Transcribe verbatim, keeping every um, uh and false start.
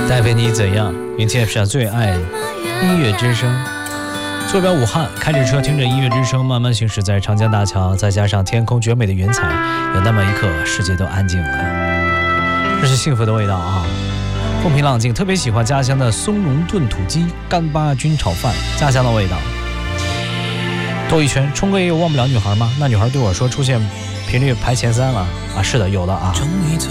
带给你怎样？明天是最爱音乐之声。坐标武汉，开着车听着音乐之声慢慢行驶在长江大桥，再加上天空绝美的云彩，有那么一刻世界都安静了，这是幸福的味道啊！风平浪静，特别喜欢家乡的松茸炖土鸡、干巴菌炒饭，家乡的味道。兜一圈，冲哥也有忘不了女孩吗？那女孩对我说出现频率排前三了啊！是的，有的啊。